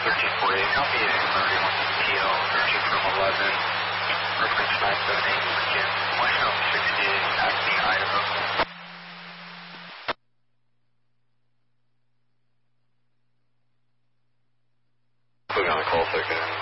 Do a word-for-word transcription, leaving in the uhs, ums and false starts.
thirteen forty-eight, copy a thirty-one T L, searching from eleven, reference nine seven eight, Lincoln, point oh sixty-eight, Acme, Idaho. Put me on the call second.